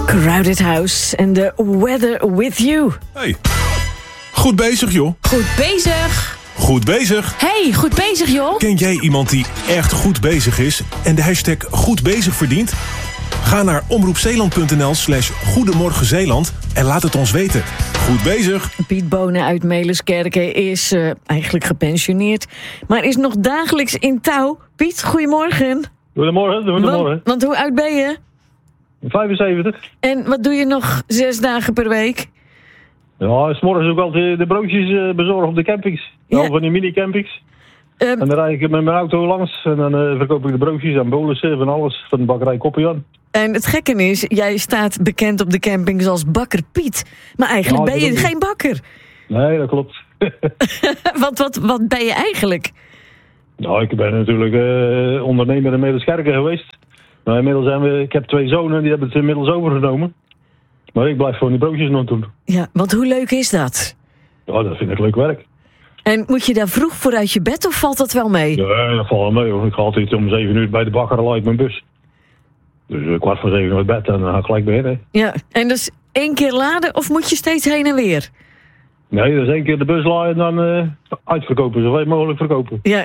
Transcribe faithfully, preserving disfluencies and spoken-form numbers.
Crowded House en The Weather With You. Hey, goed bezig joh. Goed bezig. Goed bezig. Hey, goed bezig joh. Ken jij iemand die echt goed bezig is en de hashtag goed bezig verdient? Ga naar omroepzeeland.nl slash Goedemorgen Zeeland en laat het ons weten. Goed bezig. Piet Bonen uit Meliskerken is uh, eigenlijk gepensioneerd, maar is nog dagelijks in touw. Piet, goedemorgen. Goedemorgen, goedemorgen. Want, want hoe oud ben je? vijfenzeventig. En wat doe je nog zes dagen per week? Ja, 's morgens ook altijd de broodjes uh, bezorgen op de campings. Ja. Ja. Van die mini-campings. Uh, En dan rijd ik met mijn auto langs en dan uh, verkoop ik de broodjes en bolussen van alles. Van de bakkerij Koppian. en het gekke is, jij staat bekend op de campings als Bakker Piet. Maar eigenlijk Ja, ben je dat is- geen bakker. Nee, dat klopt. wat, wat, wat ben je eigenlijk? Nou, ik ben natuurlijk uh, ondernemer in Meliskerken geweest. Maar inmiddels zijn we, ik heb twee zonen, die hebben het inmiddels overgenomen. Maar ik blijf gewoon die broodjes nog doen. Ja, want hoe leuk is dat? Ja, dat vind ik leuk werk. En moet je daar vroeg voor uit je bed of valt dat wel mee? Ja, dat valt wel mee hoor. Ik ga altijd om zeven uur bij de bakker uit mijn bus. Dus uh, kwart voor zeven uit bed en dan ga ik gelijk beginnen. Ja, en dus één keer laden of moet je steeds heen en weer? Nee, dus één keer de bus laaien en dan uh, uitverkopen, zoveel mogelijk verkopen. Ja,